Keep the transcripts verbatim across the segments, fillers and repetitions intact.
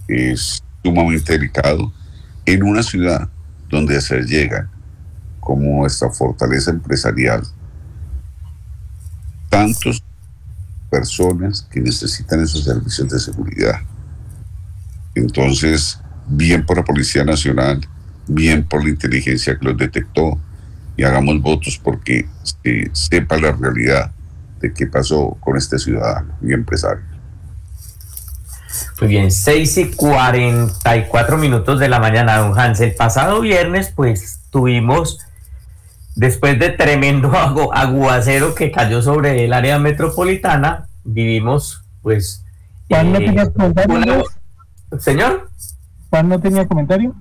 es sumamente delicado en una ciudad donde se llega como nuestra fortaleza empresarial tantas personas que necesitan esos servicios de seguridad. Entonces, bien por la Policía Nacional, bien por la inteligencia que los detectó, y hagamos votos porque se sepa la realidad de qué pasó con este ciudadano y empresario. Muy bien, seis y cuarenta y cuatro minutos de la mañana, don Hans. El pasado viernes, pues, tuvimos, después de tremendo agu aguacero que cayó sobre el área metropolitana, vivimos, pues... ¿Juan eh, no tenía comentario? Una... ¿Señor? ¿Juan no tenía comentario?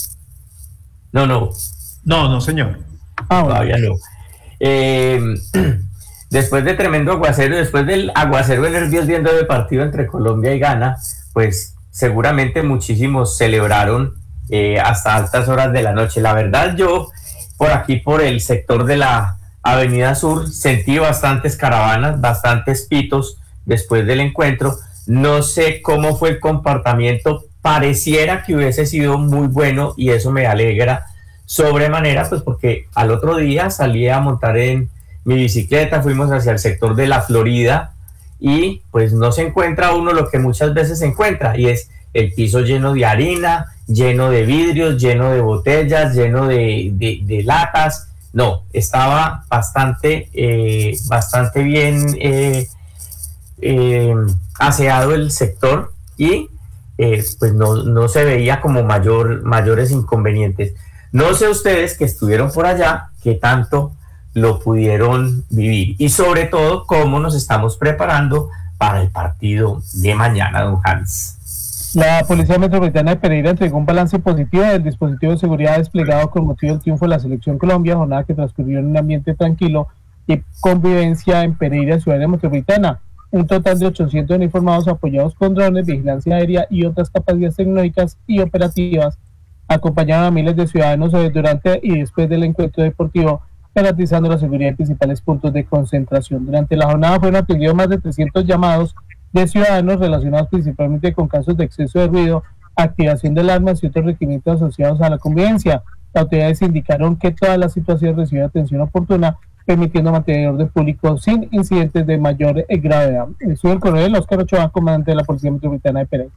No, no. No, no, señor. Ah, bueno. Todavía no. Eh, después de tremendo aguacero, después del aguacero de nervios viendo el partido entre Colombia y Ghana, pues seguramente muchísimos celebraron eh, hasta altas horas de la noche. La verdad, yo por aquí, por el sector de la Avenida Sur, sentí bastantes caravanas, bastantes pitos después del encuentro. No sé cómo fue el comportamiento, pareciera que hubiese sido muy bueno y eso me alegra sobremanera, pues porque al otro día salí a montar en mi bicicleta, fuimos hacia el sector de la Florida y pues no se encuentra uno lo que muchas veces se encuentra y es el piso lleno de harina, lleno de vidrios, lleno de botellas, lleno de, de, de latas. No, estaba bastante, eh, bastante bien eh, eh, aseado el sector y eh, pues no, no se veía como mayor, mayores inconvenientes. No sé ustedes que estuvieron por allá, qué tanto lo pudieron vivir y sobre todo cómo nos estamos preparando para el partido de mañana, don Hans. La Policía Metropolitana de Pereira entregó un balance positivo del dispositivo de seguridad desplegado con motivo del triunfo de la Selección Colombia, jornada que transcurrió en un ambiente tranquilo y convivencia en Pereira, ciudad metropolitana. Un total de ochocientos uniformados apoyados con drones, vigilancia aérea y otras capacidades tecnológicas y operativas acompañaron a miles de ciudadanos durante y después del encuentro deportivo, garantizando la seguridad en principales puntos de concentración. Durante la jornada fueron atendidos más de trescientos llamados de ciudadanos relacionados principalmente con casos de exceso de ruido, activación de alarmas y otros requerimientos asociados a la convivencia. Las autoridades indicaron que todas las situaciones reciben atención oportuna, permitiendo mantener el orden público sin incidentes de mayor gravedad. Soy el coronel Oscar Ochoa, comandante de la Policía Metropolitana de Pereira.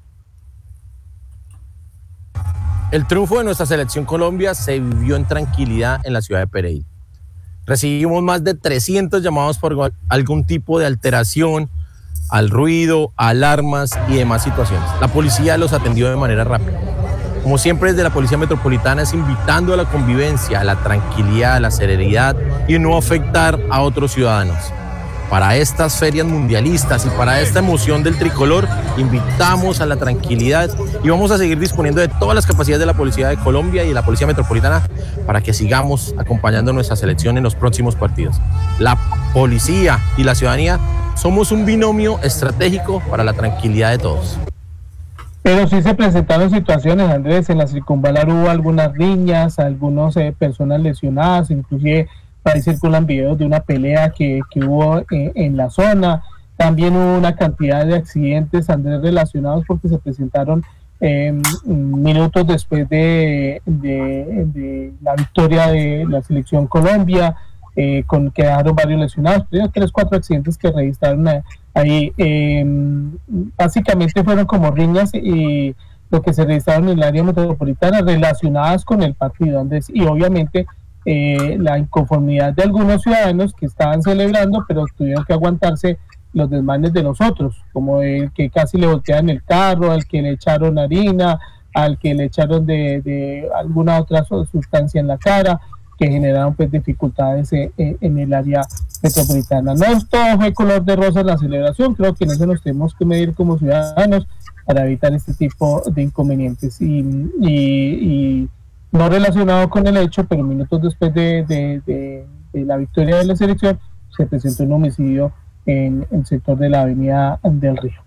El triunfo de nuestra selección Colombia se vivió en tranquilidad en la ciudad de Pereira. Recibimos más de trescientos llamados por algún tipo de alteración al ruido, alarmas y demás situaciones. La policía los atendió de manera rápida. Como siempre, desde la Policía Metropolitana es invitando a la convivencia, a la tranquilidad, a la serenidad y no afectar a otros ciudadanos. Para estas ferias mundialistas y para esta emoción del tricolor, invitamos a la tranquilidad y vamos a seguir disponiendo de todas las capacidades de la Policía de Colombia y de la Policía Metropolitana para que sigamos acompañando a nuestra selección en los próximos partidos. La policía y la ciudadanía somos un binomio estratégico para la tranquilidad de todos. Pero sí se presentaron situaciones, Andrés, en la circunvalar hubo algunas riñas, algunas eh, personas lesionadas, inclusive ahí circulan videos de una pelea que, que hubo eh, en la zona. También hubo una cantidad de accidentes, Andrés, relacionados porque se presentaron eh, minutos después de, de, de la victoria de la Selección Colombia, eh, con quedaron varios lesionados, pero tres, cuatro accidentes que registraron ahí. Eh, básicamente fueron como riñas y lo que se registraron en el área metropolitana relacionadas con el partido, Andrés, y obviamente Eh, la inconformidad de algunos ciudadanos que estaban celebrando, pero tuvieron que aguantarse los desmanes de los otros, como el que casi le voltearon el carro, al que le echaron harina, al que le echaron de, de alguna otra sustancia en la cara, que generaron pues dificultades en, en el área metropolitana. No todo fue color de rosa en la celebración, creo que en eso nos tenemos que medir como ciudadanos para evitar este tipo de inconvenientes y, y, y no relacionado con el hecho, pero minutos después de, de, de, de la victoria de la selección, se presentó un homicidio en el sector de la Avenida del Río.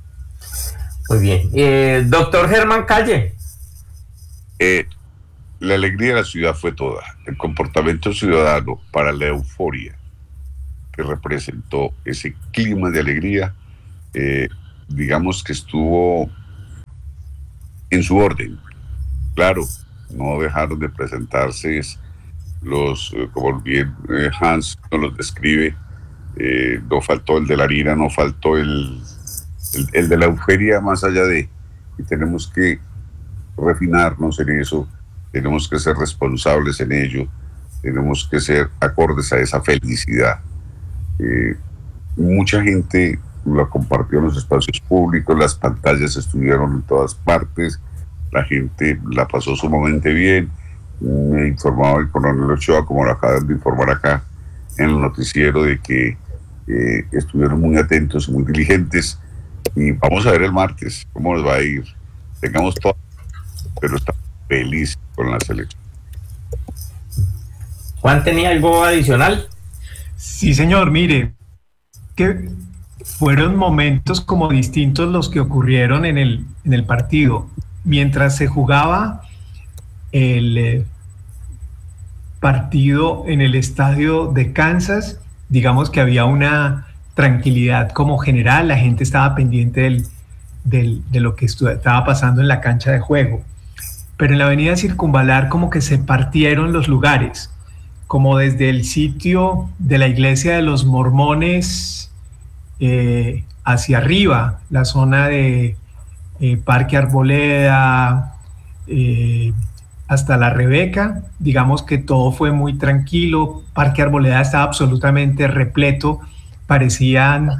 Muy bien. Eh, doctor Germán Calle. Eh, la alegría de la ciudad fue toda. El comportamiento ciudadano para la euforia que representó ese clima de alegría, eh, digamos que estuvo en su orden. Claro, no dejaron de presentarse los, como bien eh, Hans nos los describe, eh, no faltó el de la harina, no faltó el, el, el de la euferia, más allá de, y tenemos que refinarnos en eso, tenemos que ser responsables en ello, tenemos que ser acordes a esa felicidad. Eh, mucha gente lo compartió en los espacios públicos, las pantallas estuvieron en todas partes, la gente la pasó sumamente bien. Me informaba el coronel Ochoa, como lo acaban de informar acá en el noticiero, de que eh, estuvieron muy atentos y muy diligentes, y vamos a ver el martes cómo nos va a ir. Tengamos todo, pero estamos felices con la selección. ¿Juan tenía algo adicional? Sí, señor, mire, que fueron momentos como distintos los que ocurrieron en el, en el partido. Mientras se jugaba el eh, partido en el estadio de Kansas, digamos que había una tranquilidad como general, la gente estaba pendiente del, del, de lo que estaba pasando en la cancha de juego. Pero en la avenida Circunvalar como que se partieron los lugares, como desde el sitio de la iglesia de los mormones eh, hacia arriba, la zona de eh, Parque Arboleda, eh, hasta la Rebeca, digamos que todo fue muy tranquilo. Parque Arboleda estaba absolutamente repleto, parecían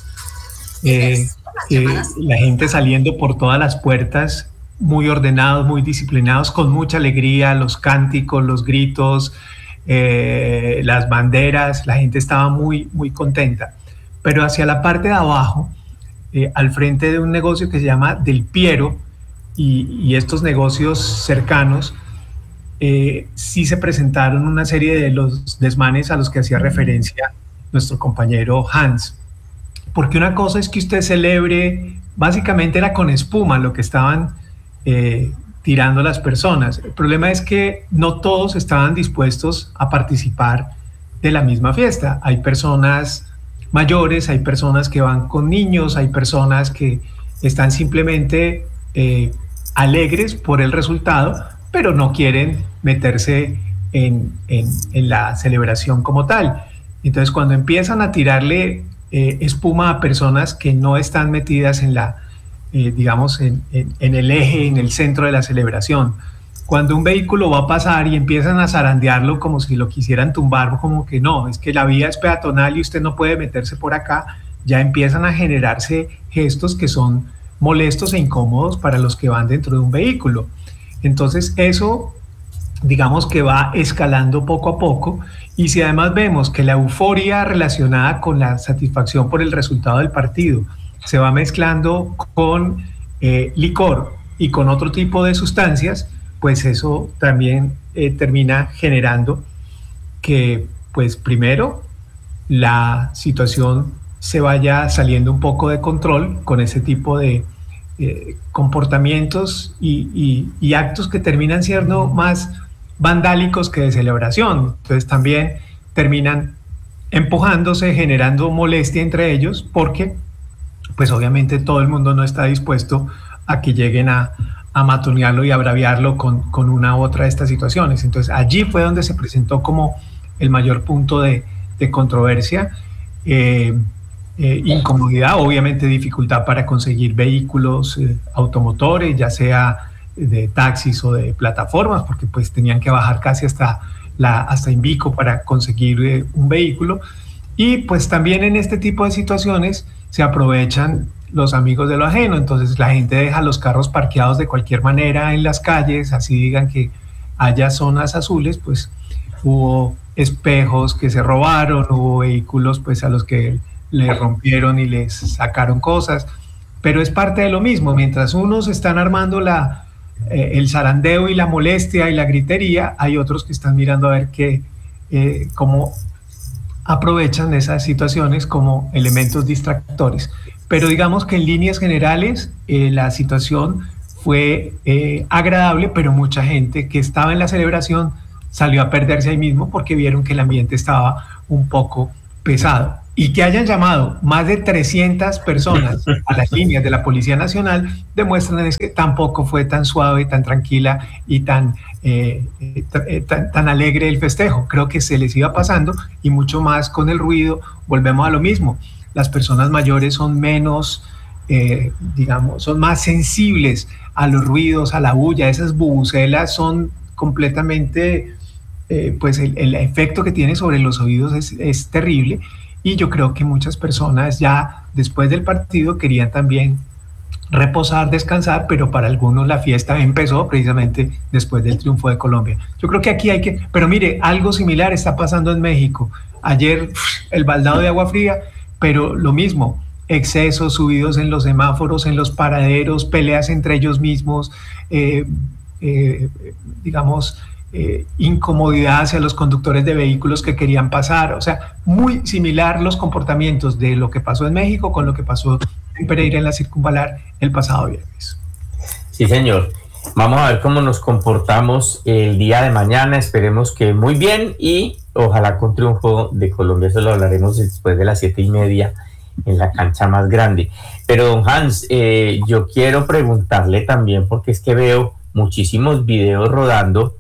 eh, eh, la gente saliendo por todas las puertas, muy ordenados, muy disciplinados, con mucha alegría, los cánticos, los gritos, eh, las banderas, la gente estaba muy, muy contenta. Pero hacia la parte de abajo, eh, al frente de un negocio que se llama Del Piero, y, y estos negocios cercanos, eh, sí se presentaron una serie de los desmanes a los que hacía referencia nuestro compañero Hans. Porque una cosa es que usted celebre, básicamente era con espuma lo que estaban eh, tirando las personas. El problema es que no todos estaban dispuestos a participar de la misma fiesta. Hay personas mayores, hay personas que van con niños, hay personas que están simplemente eh, alegres por el resultado, pero no quieren meterse en, en, en la celebración como tal. Entonces, cuando empiezan a tirarle eh, espuma a personas que no están metidas en la, eh, digamos, en, en, en el eje, en el centro de la celebración, cuando un vehículo va a pasar y empiezan a zarandearlo como si lo quisieran tumbar, como que no, es que la vía es peatonal y usted no puede meterse por acá, ya empiezan a generarse gestos que son molestos e incómodos para los que van dentro de un vehículo. Entonces eso, digamos que va escalando poco a poco, y si además vemos que la euforia relacionada con la satisfacción por el resultado del partido se va mezclando con eh, licor y con otro tipo de sustancias, pues eso también eh, termina generando que, pues primero, la situación se vaya saliendo un poco de control con ese tipo de eh, comportamientos y, y, y actos que terminan siendo más vandálicos que de celebración. Entonces también terminan empujándose, generando molestia entre ellos, porque pues obviamente todo el mundo no está dispuesto a que lleguen a, a matonearlo y a braviarlo con, con una u otra de estas situaciones. Entonces allí fue donde se presentó como el mayor punto de, de controversia, eh, eh, incomodidad, obviamente dificultad para conseguir vehículos eh, automotores, ya sea de taxis o de plataformas, porque pues tenían que bajar casi hasta, la, hasta Invico para conseguir eh, un vehículo. Y pues también en este tipo de situaciones se aprovechan los amigos de lo ajeno, entonces la gente deja los carros parqueados de cualquier manera en las calles, así digan que haya zonas azules, pues hubo espejos que se robaron, hubo vehículos pues a los que le rompieron y les sacaron cosas, pero es parte de lo mismo. Mientras unos están armando la, eh, el zarandeo y la molestia y la gritería, hay otros que están mirando a ver qué, eh, cómo aprovechan esas situaciones como elementos distractores. Pero digamos que en líneas generales eh, la situación fue eh, agradable, pero mucha gente que estaba en la celebración salió a perderse ahí mismo porque vieron que el ambiente estaba un poco pesado. Y que hayan llamado más de trescientas personas a las líneas de la Policía Nacional demuestran es que tampoco fue tan suave, tan tranquila y tan, eh, eh, tan, tan alegre el festejo. Creo que se les iba pasando, y mucho más con el ruido. Volvemos a lo mismo. Las personas mayores son menos, eh, digamos, son más sensibles a los ruidos, a la bulla. Esas bubucelas son completamente, eh, pues el, el efecto que tiene sobre los oídos es, es terrible. Y yo creo que muchas personas ya después del partido querían también reposar, descansar, pero para algunos la fiesta empezó precisamente después del triunfo de Colombia. Yo creo que aquí hay que, pero mire, algo similar está pasando en México. Ayer el baldado de agua fría, pero lo mismo, excesos, subidos en los semáforos, en los paraderos, peleas entre ellos mismos, eh, eh, digamos, Eh, incomodidad hacia los conductores de vehículos que querían pasar. O sea, muy similar los comportamientos de lo que pasó en México con lo que pasó en Pereira, en la Circunvalar, el pasado viernes. Sí, señor. Vamos a ver cómo nos comportamos el día de mañana. Esperemos que muy bien, y ojalá con triunfo de Colombia. Eso lo hablaremos después de las siete y media en la cancha más grande. Pero, don Hans, eh, yo quiero preguntarle también, porque es que veo muchísimos videos rodando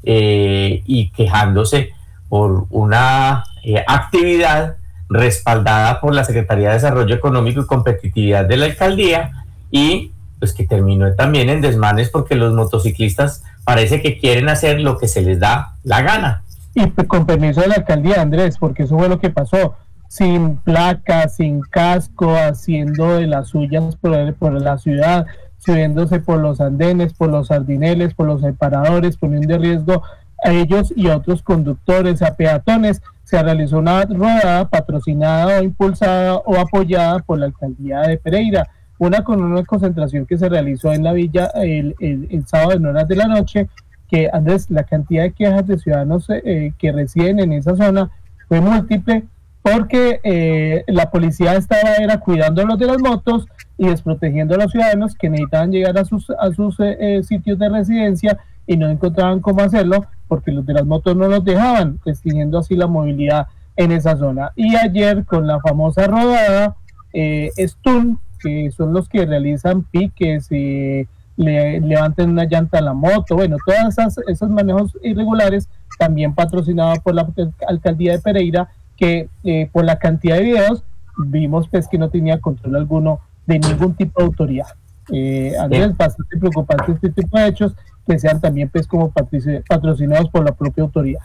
Eh, y quejándose por una eh, actividad respaldada por la Secretaría de Desarrollo Económico y Competitividad de la alcaldía, y pues que terminó también en desmanes porque los motociclistas parece que quieren hacer lo que se les da la gana. Y con permiso de la alcaldía, Andrés, porque eso fue lo que pasó, sin placa, sin casco, haciendo de las suyas por, por la ciudad, subiéndose por los andenes, por los sardineles, por los separadores, poniendo en riesgo a ellos y a otros conductores, a peatones. Se realizó una rodada patrocinada o impulsada o apoyada por la alcaldía de Pereira, una con una concentración que se realizó en la villa el, el, el sábado en horas de la noche, que, Andrés, la cantidad de quejas de ciudadanos eh, que residen en esa zona fue múltiple, porque eh, la policía estaba era cuidando a los de las motos y desprotegiendo a los ciudadanos que necesitaban llegar a sus, a sus eh, sitios de residencia y no encontraban cómo hacerlo porque los de las motos no los dejaban, restringiendo así la movilidad en esa zona. Y ayer, con la famosa rodada, eh, Stun, que son los que realizan piques y le levantan una llanta a la moto, bueno, todas esas, esos manejos irregulares, también patrocinados por la alcaldía de Pereira, que eh, por la cantidad de videos vimos pues que no tenía control alguno de ningún tipo de autoridad. Eh, Andrés, es bastante preocupante este tipo de hechos, que sean también pues como patrocinados por la propia autoridad.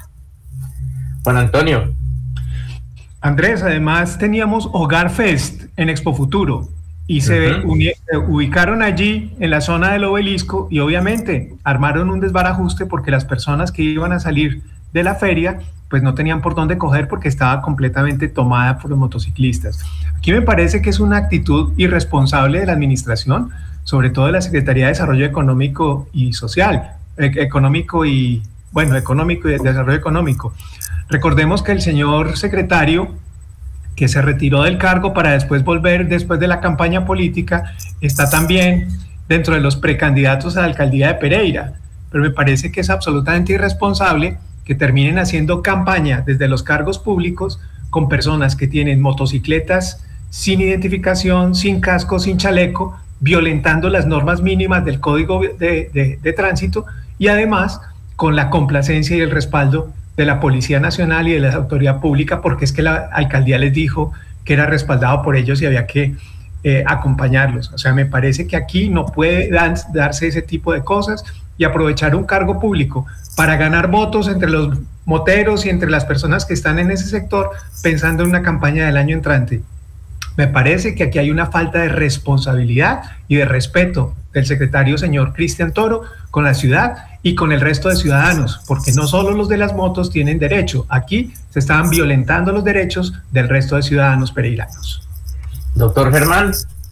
Juan Antonio. Andrés, además teníamos Hogar Fest en Expo Futuro y se, uh-huh. uni- se ubicaron allí en la zona del obelisco y obviamente armaron un desbarajuste porque las personas que iban a salir de la feria pues no tenían por dónde coger porque estaba completamente tomada por los motociclistas. Aquí me parece que es una actitud irresponsable de la administración, sobre todo de la Secretaría de Desarrollo Económico y Social, eh, económico y, bueno, económico y de desarrollo económico. Recordemos que el señor secretario, que se retiró del cargo para después volver después de la campaña política, está también dentro de los precandidatos a la alcaldía de Pereira, pero me parece que es absolutamente irresponsable que terminen haciendo campaña desde los cargos públicos con personas que tienen motocicletas sin identificación, sin casco, sin chaleco, violentando las normas mínimas del Código de, de, de Tránsito, y además con la complacencia y el respaldo de la Policía Nacional y de la autoridad pública, porque es que la alcaldía les dijo que era respaldado por ellos y había que eh, acompañarlos. O sea, me parece que aquí no puede dan, darse ese tipo de cosas y aprovechar un cargo público para ganar votos entre los moteros y entre las personas que están en ese sector pensando en una campaña del año entrante. Me parece que aquí hay una falta de responsabilidad y de respeto del secretario señor Cristian Toro con la ciudad y con el resto de ciudadanos, porque no solo los de las motos tienen derecho, aquí se estaban violentando los derechos del resto de ciudadanos pereiranos. Doctor Germán.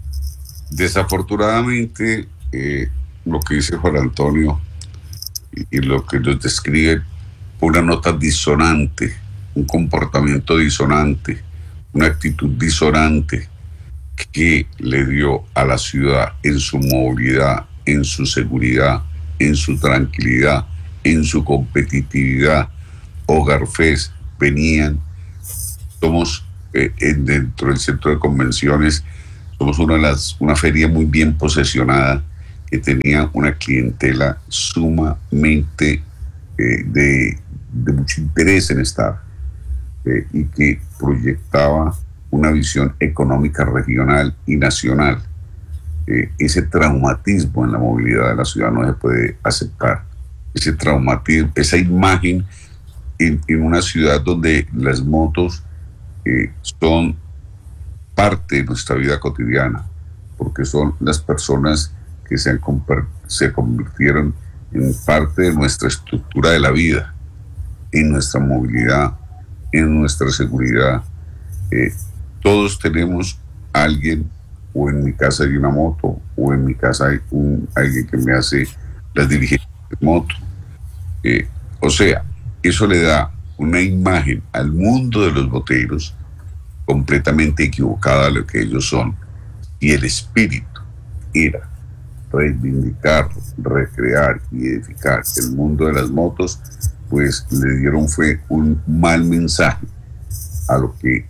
Desafortunadamente, eh, lo que dice Juan Antonio y, y lo que nos describe, una nota disonante, un comportamiento disonante, una actitud disonante que le dio a la ciudad en su movilidad, en su seguridad, en su tranquilidad, en su competitividad. Hogar Fest venían, somos eh, en, dentro del centro de convenciones, somos una, de las, una feria muy bien posesionada que tenía una clientela sumamente eh, de, de mucho interés en estar eh, y que proyectaba una visión económica regional y nacional. Eh, ese traumatismo en la movilidad de la ciudad no se puede aceptar. Ese traumatismo, esa imagen en, en una ciudad donde las motos eh, son parte de nuestra vida cotidiana, porque son las personas que se, han, se convirtieron en parte de nuestra estructura de la vida, en nuestra movilidad, en nuestra seguridad. Eh, todos tenemos a alguien, o en mi casa hay una moto, o en mi casa hay un, alguien que me hace las diligencias de moto. Eh, o sea, eso le da una imagen al mundo de los moteros completamente equivocada a lo que ellos son. Y el espíritu era reivindicar, recrear y edificar el mundo de las motos, pues le dieron fue un mal mensaje a lo que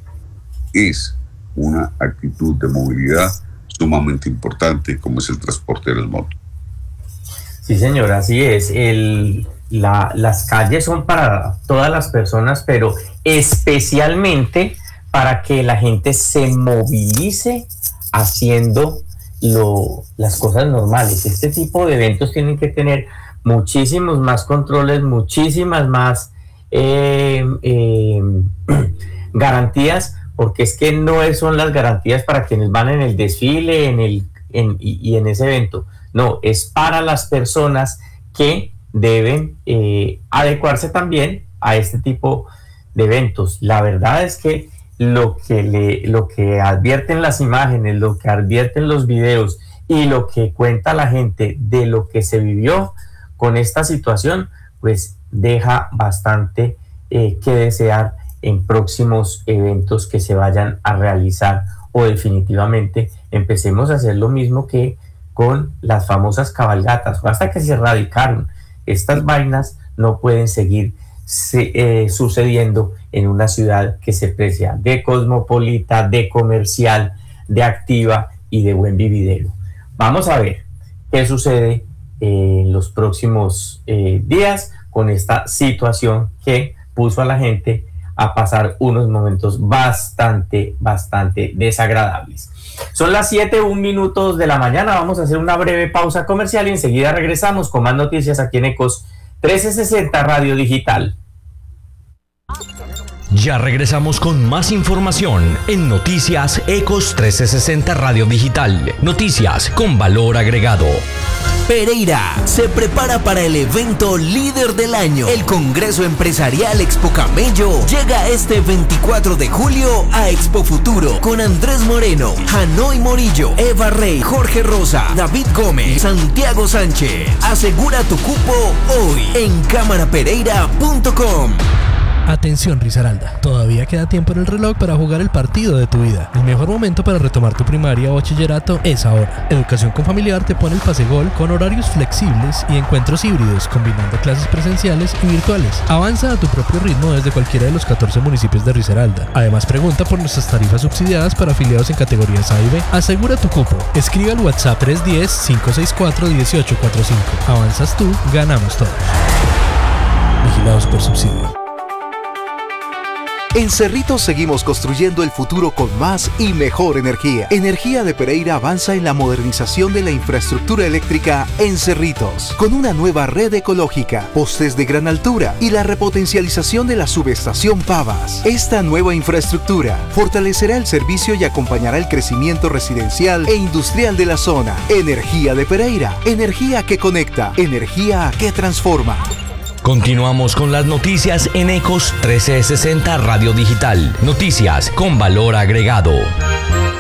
es una actitud de movilidad sumamente importante como es el transporte de las motos. Sí, señor, así es. El, la, las calles son para todas las personas, pero especialmente para que la gente se movilice haciendo lo, las cosas normales. Este tipo de eventos tienen que tener muchísimos más controles, muchísimas más eh, eh, garantías, porque es que no son las garantías para quienes van en el desfile en el, en, y, y en ese evento. No, es para las personas que deben eh, adecuarse también a este tipo de eventos. La verdad es que lo que, le, lo que advierten las imágenes, lo que advierten los videos y lo que cuenta la gente de lo que se vivió con esta situación, pues deja bastante eh, que desear en próximos eventos que se vayan a realizar, o definitivamente empecemos a hacer lo mismo que con las famosas cabalgatas. Hasta que se erradicaron estas vainas, no pueden seguir se, eh, sucediendo en una ciudad que se precia de cosmopolita, de comercial, de activa y de buen vividero. Vamos a ver qué sucede eh, en los próximos eh, días con esta situación que puso a la gente a pasar unos momentos bastante, bastante desagradables. Son las siete, un minutos de la mañana. Vamos a hacer una breve pausa comercial y enseguida regresamos con más noticias aquí en Ecos trescientos sesenta Radio Digital. Ya regresamos con más información en Noticias Ecos trescientos sesenta Radio Digital. Noticias con valor agregado. Pereira se prepara para el evento líder del año. El Congreso Empresarial Expo Camello llega este veinticuatro de julio a Expo Futuro con Andrés Moreno, Hanoi Morillo, Eva Rey, Jorge Rosa, David Gómez, Santiago Sánchez. Asegura tu cupo hoy en cámara pereira punto com. Atención Risaralda, todavía queda tiempo en el reloj para jugar el partido de tu vida. El mejor momento para retomar tu primaria o bachillerato es ahora. Educación con Familiar te pone el pase gol con horarios flexibles y encuentros híbridos, combinando clases presenciales y virtuales. Avanza a tu propio ritmo desde cualquiera de los catorce municipios de Risaralda. Además, pregunta por nuestras tarifas subsidiadas para afiliados en categorías A y B. Asegura tu cupo. Escribe al WhatsApp tres uno cero, cinco seis cuatro, uno ocho cuatro cinco. Avanzas tú, ganamos todos. Vigilados por subsidio. En Cerritos seguimos construyendo el futuro con más y mejor energía. Energía de Pereira avanza en la modernización de la infraestructura eléctrica en Cerritos, con una nueva red ecológica, postes de gran altura y la repotencialización de la subestación Pavas. Esta nueva infraestructura fortalecerá el servicio y acompañará el crecimiento residencial e industrial de la zona. Energía de Pereira, energía que conecta, energía que transforma. Continuamos con las noticias en Ecos trescientos sesenta Radio Digital. Noticias con valor agregado.